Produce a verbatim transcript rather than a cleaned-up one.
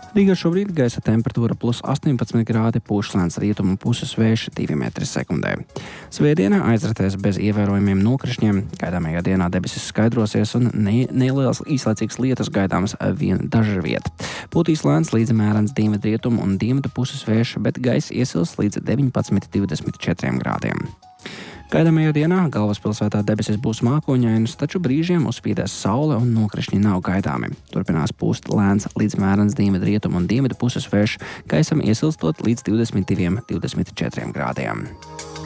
Rīgā šobrīd gaisa temperatūra plus astoņpadsmit grādi, pūš lēns rietumu puses vējš divi metri sekundē. Svētdienā aizritēs bez ievērojumiem nokrišņiem, gaidāmajā dienā debesis skaidrosies un ne, neliels īslaicīgs lietus gaidāms vien daža vieta. Pūtīs lēns līdz mērens dienvidu rietumu un dienvidu puses vējš, bet gaisa iesils līdz deviņpadsmit līdz divdesmit četriem grādiem. Gaidāmajā dienā galvaspilsētā debesis būs mākoņainas, taču brīžiem uzspīdēs saule un nokrišņi nav gaidāmi. Turpinās pūst lēns līdz mērens dienvidu rietumu un dienvidu puses vējš, gaisam iesilstot līdz divdesmit diviem līdz divdesmit četriem grādiem.